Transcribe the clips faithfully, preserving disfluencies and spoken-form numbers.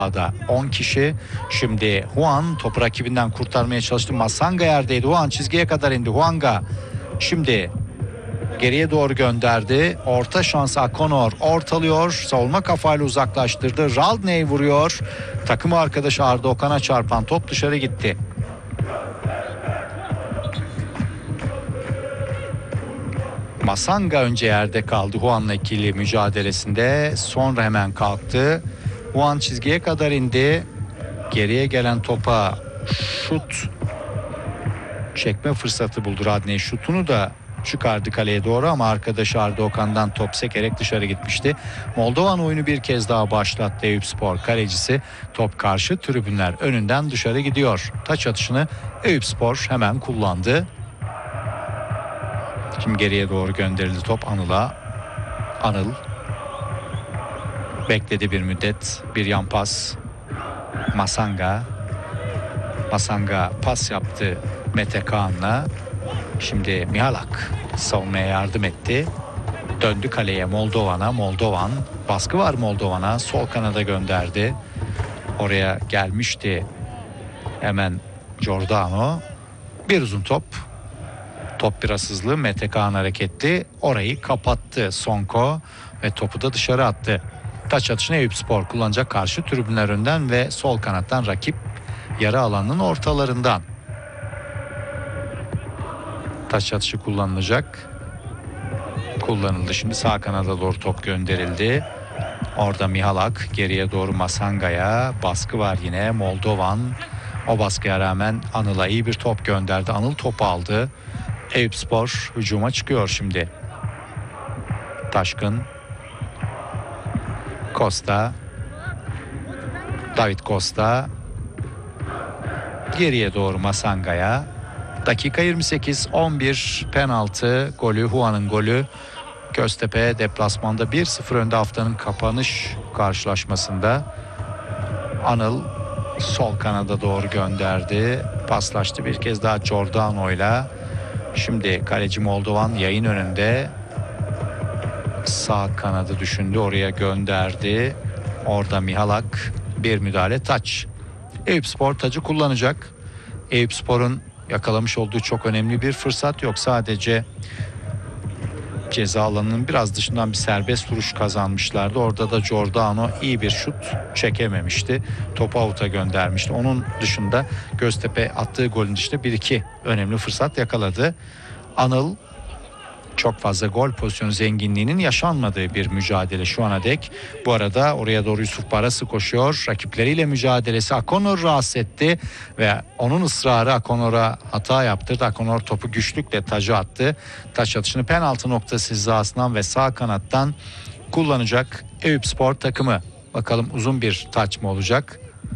da on kişi. Şimdi Huang topu rakibinden kurtarmaya çalıştı. Masanga yerdeydi. Huang çizgiye kadar indi. Huang'a şimdi geriye doğru gönderdi. Orta şansı Akonor ortalıyor. Savunma kafayla uzaklaştırdı. Radney vuruyor. Takım arkadaşı Arda Okan'a çarpan top dışarı gitti. Masanga önce yerde kaldı Huang'la ikili mücadelesinde. Sonra hemen kalktı. Huang çizgiye kadar indi. Geriye gelen topa şut çekme fırsatı buldu Radney. Şutunu da çıkardı kaleye doğru ama arkadaşı Arda Okan'dan top sekerek dışarı gitmişti. Moldovan oyunu bir kez daha başlattı. Eyüpspor kalecisi top karşı tribünler önünden dışarı gidiyor. Taç atışını Eyüpspor hemen kullandı. Şimdi geriye doğru gönderildi top Anıl'a. Anıl bekledi bir müddet. Bir yan pas. Masanga. Masanga pas yaptı Mete Kaan'la. Şimdi Mihalak savunmaya yardım etti. Döndü kaleye Moldovan'a. Moldovan. Baskı var Moldovan'a. Sol kanada gönderdi. Oraya gelmişti hemen Giordano. Bir uzun top. Top biraz hızlı. Mete Kaan hareketli. Orayı kapattı Sonko ve topu da dışarı attı. Taç atışını Eyüpspor kullanacak karşı tribünler önden ve sol kanattan rakip yarı alanının ortalarından. Taç atışı kullanılacak. Kullanıldı. Şimdi sağ kanada doğru top gönderildi. Orada Mihalak geriye doğru Masanga'ya. Baskı var yine. Moldovan o baskıya rağmen Anıl'a iyi bir top gönderdi. Anıl topu aldı. Eyüpspor hücuma çıkıyor şimdi. Taşkın. Costa. David Costa. Geriye doğru Masanga'ya. Dakika yirmi sekiz on bir penaltı golü, Huang'ın golü. Göztepe deplasmanda bir sıfır önde haftanın kapanış karşılaşmasında. Anıl sol kanada doğru gönderdi. Paslaştı bir kez daha Giordano'yla. Şimdi kaleci Moldovan yayın önünde. Sağ kanadı düşündü, oraya gönderdi. Orada Mihalak, bir müdahale, taç. Eyüpspor tacı kullanacak. Eyüpspor'un yakalamış olduğu çok önemli bir fırsat yok. Sadece ceza alanının biraz dışından bir serbest vuruş kazanmışlardı. Orada da Giordano iyi bir şut çekememişti. Topu avuta göndermişti. Onun dışında Göztepe attığı golün dışında bir iki önemli fırsat yakaladı. Anıl çok fazla gol pozisyonu zenginliğinin yaşanmadığı bir mücadele şu ana dek. Bu arada oraya doğru Yusuf Barası koşuyor. Rakipleriyle mücadelesi Akonor rahatsız etti ve onun ısrarı Akonor'a hata yaptırdı. Akonor topu güçlükle taca attı. Taç atışını penaltı noktası hizasından ve sağ kanattan kullanacak Eyüpspor takımı. Bakalım uzun bir taç mı olacak?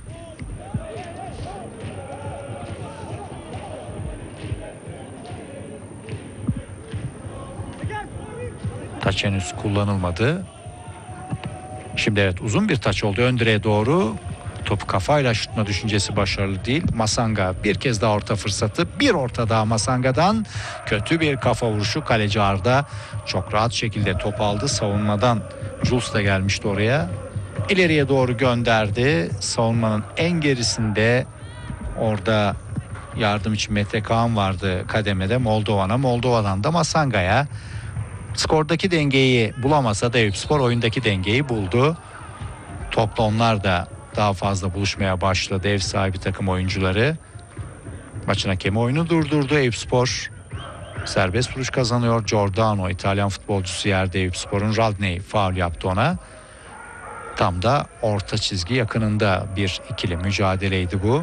Taç henüz kullanılmadı. Şimdi evet, uzun bir taç oldu ön direğe doğru. Topu kafayla şutma düşüncesi başarılı değil. Masanga bir kez daha orta fırsatı. Bir orta daha Masanga'dan. Kötü bir kafa vuruşu, kaleci Arda çok rahat şekilde top aldı. Savunmadan Jules da gelmişti oraya. İleriye doğru gönderdi. Savunmanın en gerisinde orada yardım için Mete Kaan vardı kademede. Moldovan'a, Moldova'dan da Masanga'ya. Skordaki dengeyi bulamasa da Eyüpspor oyundaki dengeyi buldu. Topla onlar da daha fazla buluşmaya başladı, ev sahibi takım oyuncuları. Maçın hakemi oyunu durdurdu. Eyüpspor serbest vuruş kazanıyor. Giordano, İtalyan futbolcusu yerde. Eyüpspor'un Radney faul yaptı ona. Tam da orta çizgi yakınında bir ikili mücadeleydi bu.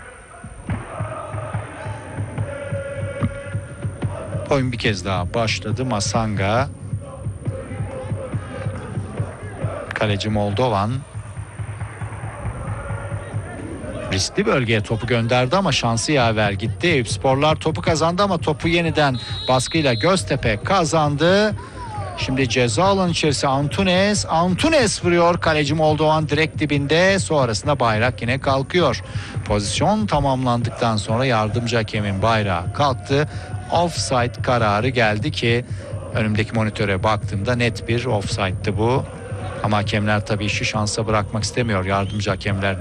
Oyun bir kez daha başladı. Masanga, kaleci Moldovan riskli bölgeye topu gönderdi ama şansı yaver gitti. Eyüpsporlar topu kazandı ama topu yeniden baskıyla Göztepe kazandı. Şimdi ceza alanı içerisi Antunes. Antunes vuruyor. Kaleci Moldovan direkt dibinde. Sonrasında bayrak yine kalkıyor. Pozisyon tamamlandıktan sonra yardımcı hakemin bayrağı kalktı. Offside kararı geldi ki önümdeki monitöre baktığımda net bir offside'tı bu. Ama hakemler tabii işi şansa bırakmak istemiyor, yardımcı hakemler.